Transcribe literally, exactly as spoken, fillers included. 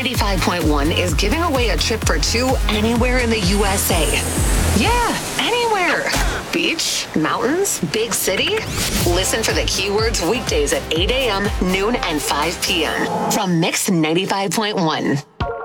ninety-five point one is giving away a trip for two anywhere in the U S A. Yeah, anywhere. Beach, mountains, big city. Listen for the keywords weekdays at eight a.m., noon, and five p.m. from Mix ninety-five point one.